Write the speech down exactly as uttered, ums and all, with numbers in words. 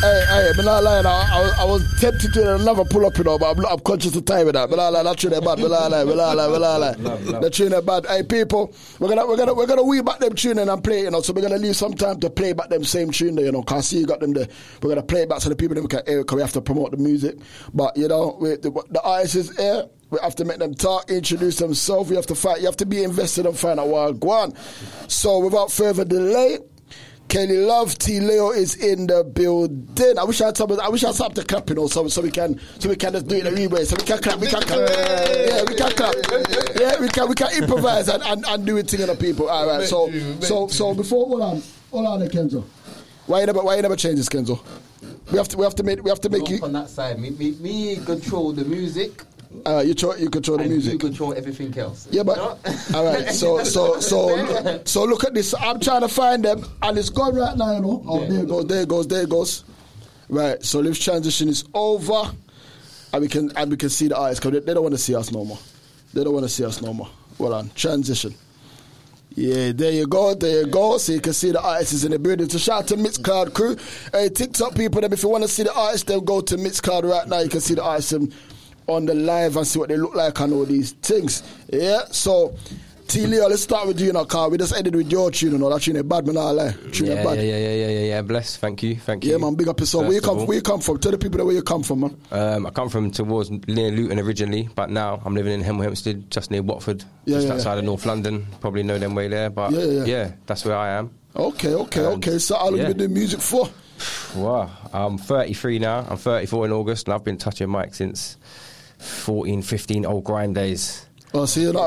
Hey, hey, but not lying. I, I, was, I was tempted to another pull up, you know, but I'm, I'm conscious of time with that. But not lying, that tune bad. But not lying, but not lying, but not lying. The tune bad. Hey, people, we're gonna we're gonna we're gonna weave back them tune and play, you know. So we're gonna leave some time to play back them same tune there, you know. Cause I see you got them there. We're gonna play it back so the people them can hear. Cause we have to promote the music. But you know, we, the, the artist is here. We have to make them talk, introduce themselves. We have to fight. You have to be invested and find out what go on. So without further delay. Kelly Love, T Leo is in the building. I wish I had some, I wish I had something to clap, you know, so, so we can so we can just do it in a way. So we can clap, we can clap. Yeah, we can clap. Yeah, we can we can improvise and, and, and do it to the people. All right. So so so before hold on, hold on, Kenzo. Why you never why you never change this, Kenzo? We have to we have to make we have to make you on that side. Me me, me control the music. Uh, you, tro- you control the and music. You control everything else. Yeah, but all right. So, so, so, so look at this. I'm trying to find them, and it's gone right now. You know. Oh, yeah. There it goes. There it goes. There it goes. Right. So this transition is over, and we can and we can see the artists because they, they don't want to see us no more. They don't want to see us no more. Well on transition. Yeah, there you go, there you go. So you can see the artists in the building. So shout out to Mixcloud crew. Hey, TikTok people, them, if you want to see the artists, then go to Mixcloud right now. You can see the artists on the live and see what they look like and all these things. Yeah, so T Leo, let's start with you now, car. We just ended with your tune, you know, that tune is bad, man, I lie. Tune yeah, bad. yeah, yeah, yeah, yeah, yeah, bless, thank you, thank you. Yeah, man, big up yourself. Where you come, where you come from? Tell the people where you come from, man. Um, I come from towards near Luton originally, but now I'm living in Hemel Hempstead, just near Watford, yeah, just yeah, outside yeah. of North London. Probably know them way there, but yeah, yeah. yeah, that's where I am. Okay, okay, and okay. So how long yeah. you been doing music for? Wow, I'm thirty-three now. I'm thirty-four in August, and I've been touching mic since fourteen, fifteen old grime days. Oh, so you're not